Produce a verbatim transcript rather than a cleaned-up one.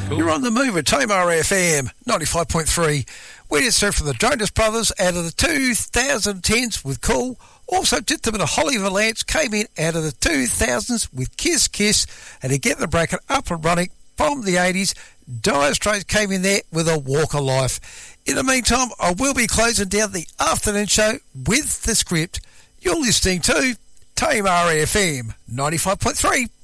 Cool. You're on the move at Tamar F M, ninety-five point three. We just heard from the Jonas Brothers out of the twenty tens with Cool. Also, just a bit of Holly Valance came in out of the two thousands with Kiss Kiss. And to get the bracket up and running from the eighties, Dire Straits came in there with A Walk of Life. In the meantime, I will be closing down the afternoon show with the script. You're listening to Tamar F M, ninety-five point three.